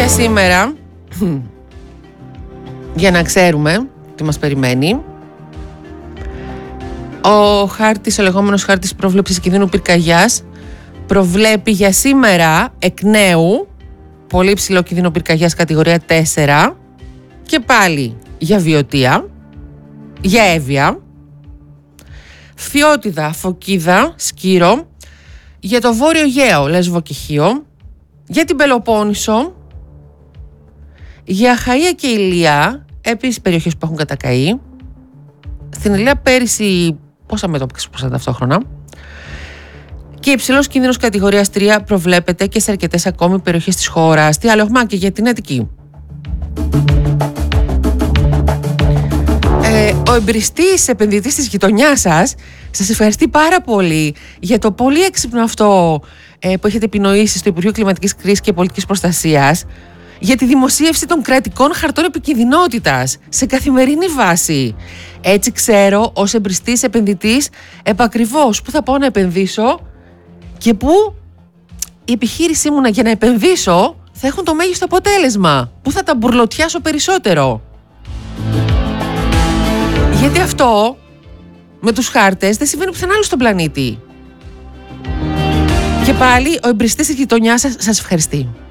Για σήμερα, για να ξέρουμε τι μας περιμένει, ο λεγόμενος χάρτης πρόβλεψης κινδύνου πυρκαγιάς προβλέπει για σήμερα εκ νέου πολύ υψηλό κίνδυνο πυρκαγιάς κατηγορία 4 και πάλι για Βιωτία, για Εύβοια, Φιώτιδα, Φωκίδα, Σκύρο, για το Βόρειο Αιγαίο, Λέσβο και Χίο, για την Πελοπόννησο, για Αχαΐα και Ηλία, επίσης περιοχές που έχουν κατακαεί. Στην Ηλία πέρυσι πόσα μέτωπα ξεσπούσαν ταυτόχρονα. Και υψηλός κίνδυνος κατηγορίας 3 προβλέπεται και σε αρκετές ακόμη περιοχές της χώρας. Τι άλλο έχουμε και για την Αττική. Ο εμπριστής επενδυτής της γειτονιάς σας ευχαριστεί πάρα πολύ για το πολύ έξυπνο αυτό που έχετε επινοήσει στο Υπουργείο Κλιματικής Κρίσης και Πολιτικής Προστασίας για τη δημοσίευση των κρατικών χαρτών επικινδυνότητας σε καθημερινή βάση. Έτσι ξέρω ως εμπριστής επενδυτής επακριβώς που θα πάω να επενδύσω και που η επιχείρησή μου για να επενδύσω θα έχουν το μέγιστο αποτέλεσμα, που θα τα μπουρλωτιάσω περισσότερο. Γιατί αυτό με τους χάρτες δεν συμβαίνει πουθενά άλλο στον πλανήτη. Και πάλι ο εμπριστής της γειτονιάς σας ευχαριστεί.